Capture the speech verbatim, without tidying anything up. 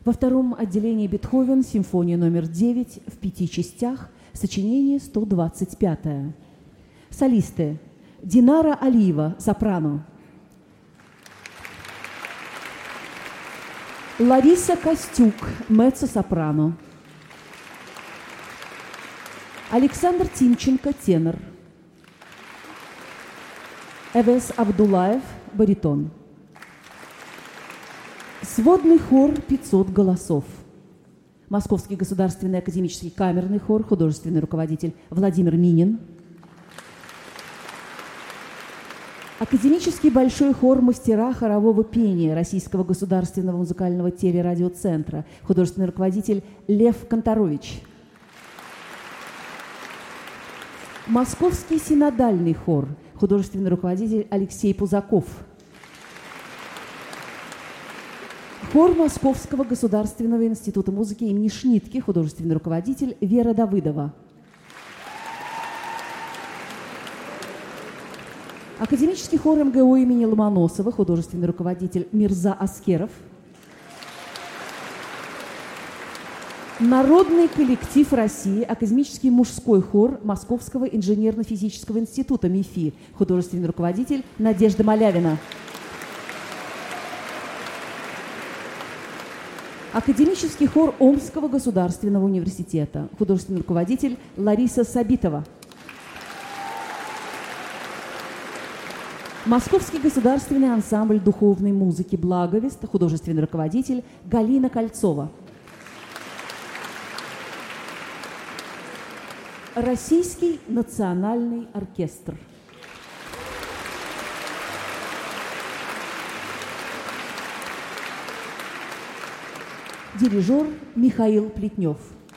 Во втором отделении Бетховен, симфония номер девять в пяти частях, сочинение сто двадцать пятое. Солисты: Динара Алиева, сопрано; Лариса Костюк, меццо-сопрано; Александр Тимченко, тенор; Эвес Абдулаев, баритон. Сводный хор пятьсот голосов. Московский государственный академический камерный хор, художественный руководитель Владимир Минин. Академический большой хор мастера хорового пения Российского государственного музыкального телерадиоцентра, художественный руководитель Лев Конторович. Московский синодальный хор, художественный руководитель Алексей Пузаков. Хор Московского государственного института музыки имени Шнитке, художественный руководитель Вера Давыдова. Академический хор эм гэ у имени Ломоносова, художественный руководитель Мирза Аскеров. Народный коллектив России, академический мужской хор Московского инженерно-физического института МИФИ, художественный руководитель Надежда Малявина. Академический хор Омского государственного университета, художественный руководитель Лариса Сабитова. Московский государственный ансамбль духовной музыки «Благовест», художественный руководитель Галина Кольцова. Российский национальный оркестр. Дирижер Михаил Плетнев.